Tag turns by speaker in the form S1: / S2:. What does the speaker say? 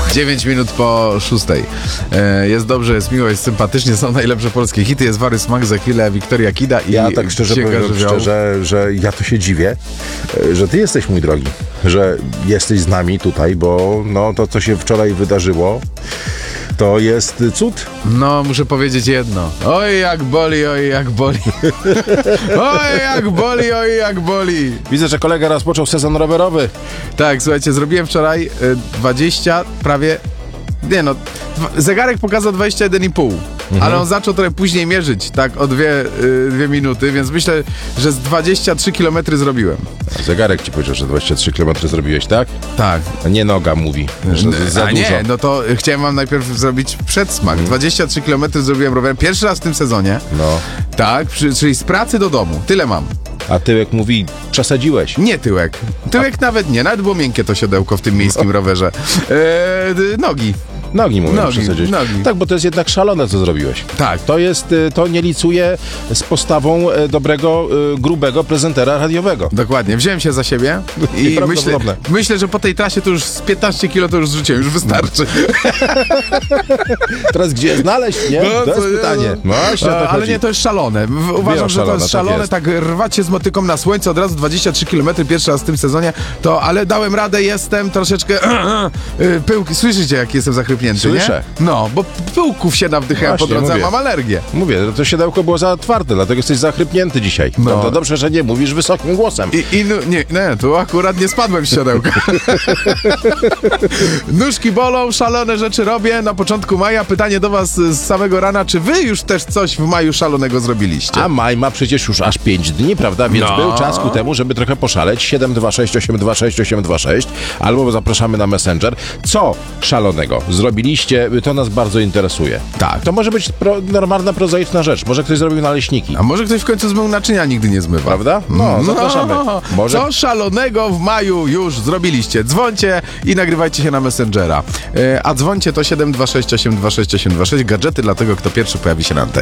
S1: 9 minut po 6. Jest dobrze, jest miło, jest sympatycznie, są najlepsze polskie hity, jest Wary Smak, za chwilę Wiktoria Kida i
S2: Ja tak szczerze powiem, że ja to się dziwię, że ty jesteś, mój drogi, że jesteś z nami tutaj, bo no, to, co się wczoraj wydarzyło, to jest cud.
S1: No, muszę powiedzieć jedno. Oj, jak boli, oj, jak boli. Oj, jak boli, oj, jak boli.
S2: Widzę, że kolega rozpoczął sezon rowerowy.
S1: Tak, słuchajcie, zrobiłem wczoraj 20, prawie... Nie no, zegarek pokazał 21,5, ale on zaczął trochę później mierzyć, tak o 2 minuty, więc myślę, że z 23 km zrobiłem.
S2: Zegarek ci powiedział, że 23 km zrobiłeś, tak?
S1: Tak.
S2: A nie noga mówi, że za dużo.
S1: Nie, no to chciałem wam najpierw zrobić przedsmak. 23 km zrobiłem rowerem, pierwszy raz w tym sezonie.
S2: No.
S1: Tak, czyli z pracy do domu, tyle mam.
S2: A tyłek mówi, przesadziłeś.
S1: Nie tyłek. Tyłek nawet nie, nawet było miękkie to siodełko w tym miejskim rowerze. Nogi.
S2: Nogi mówią, przesadziłeś.
S1: Nogi.
S2: Tak, bo to jest jednak szalone, co zrobiłeś.
S1: Tak.
S2: To nie licuje z postawą dobrego, grubego prezentera radiowego.
S1: Dokładnie, wziąłem się za siebie i myślę, że po tej trasie to już z 15 kilo to już zrzuciłem, już wystarczy.
S2: Teraz gdzie znaleźć, nie?
S1: No,
S2: to jest pytanie. No,
S1: ale nie, to jest szalone. Uważam, że to jest szalone, tak rwać się z motyką na słońce, od razu 23 km pierwszy raz w tym sezonie, ale dałem radę, jestem troszeczkę pyłki. Słyszycie, jak jestem zachrypnięty,
S2: Słyszę.
S1: nie? No, bo pyłków się nawdychałem po drodze, a mam alergię.
S2: Mówię, to siodełko było za twarde, dlatego jesteś zachrypnięty dzisiaj. No. To dobrze, że nie mówisz wysokim głosem.
S1: Nie, tu akurat nie spadłem z siodełka. Nóżki bolą, szalone rzeczy robię na początku maja. Pytanie do was z samego rana, czy wy już też coś w maju szalonego zrobiliście?
S2: A maj ma przecież już aż 5 dni, prawda? Więc był czas ku temu, żeby trochę poszaleć. 726 826 826 albo zapraszamy na Messenger. Co szalonego zrobiliście? To nas bardzo interesuje.
S1: Tak.
S2: To może być normalna, prozaiczna rzecz. Może ktoś zrobił naleśniki.
S1: A może ktoś w końcu zmył naczynia, nigdy nie zmywa.
S2: Prawda? No, zapraszamy. Może...
S1: Co szalonego w maju już zrobiliście? Dzwońcie i nagrywajcie się na Messengera. A dzwońcie to 726 826 826. Gadżety dla tego, kto pierwszy pojawi się na antenie.